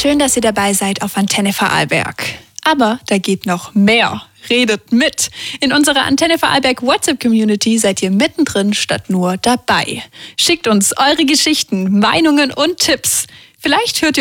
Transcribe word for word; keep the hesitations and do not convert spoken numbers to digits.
Schön, dass ihr dabei seid auf Antenne Vorarlberg. Aber da geht noch mehr. Redet mit. In unserer Antenne Vorarlberg WhatsApp-Community seid ihr mittendrin statt nur dabei. Schickt uns eure Geschichten, Meinungen und Tipps. Vielleicht hört ihr